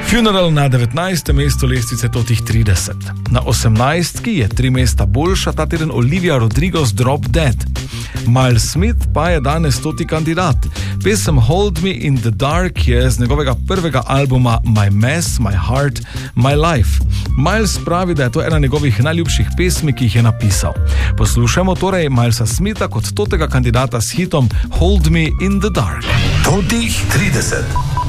Funeral na 19. mestu lestvice totih 30. Na 18. je 3 mesta boljša ta teden Olivia Rodrigo z Drop Dead. Miles Smith pa je danes toti kandidat. Pesem Hold Me in the Dark je z njegovega prvega albuma My Mess, My Heart, My Life. Miles pravi, da je to ena njegovih najljubših pesmi, ki jih je napisal. Poslušajmo torej Milesa Smitha kot totega kandidata s hitom Hold Me in the Dark. Totih 30.